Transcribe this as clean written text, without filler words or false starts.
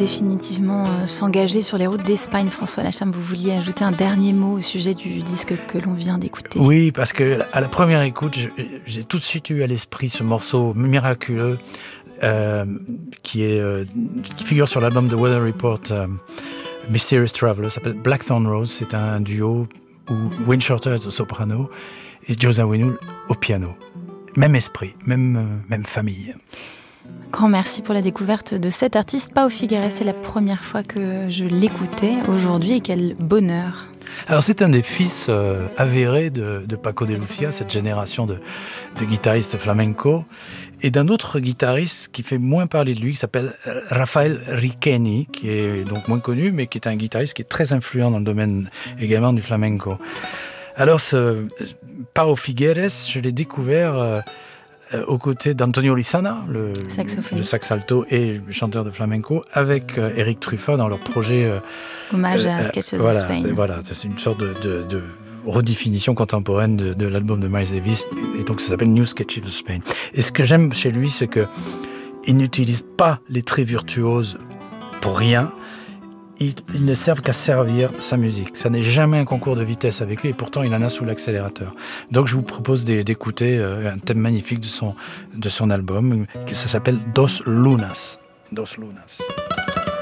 définitivement s'engager sur les routes d'Espagne. François Lacham, vous vouliez ajouter un dernier mot au sujet du disque que l'on vient d'écouter. Oui, parce que à la première écoute, j'ai tout de suite eu à l'esprit ce morceau miraculeux qui figure sur l'album de Weather Report, Mysterious Traveler, s'appelle Blackthorn Rose. C'est un duo où Wayne Shorter est au soprano et Joe Zawinul au piano. Même esprit, même famille. Grand merci pour la découverte de cet artiste. Pau Figueres, c'est la première fois que je l'écoutais aujourd'hui et quel bonheur. Alors c'est un des fils avérés de Paco de Lucia, cette génération de guitaristes flamenco, et d'un autre guitariste qui fait moins parler de lui, qui s'appelle Rafael Riqueni, qui est donc moins connu, mais qui est un guitariste qui est très influent dans le domaine également du flamenco. Alors Pau Figueres, je l'ai découvert aux côtés d'Antonio Lizana, le sax alto et chanteur de flamenco, avec Eric Truffat dans leur projet Hommage à Sketches of Spain. Voilà, c'est une sorte de redéfinition contemporaine de l'album de Miles Davis, et donc ça s'appelle New Sketches of Spain. Et ce que j'aime chez lui, c'est que il n'utilise pas les traits virtuoses pour rien. Ils ne servent qu'à servir sa musique. Ça n'est jamais un concours de vitesse avec lui, et pourtant il en a sous l'accélérateur. Donc je vous propose d'écouter un thème magnifique de son album, ça s'appelle Dos Lunas. Dos Lunas.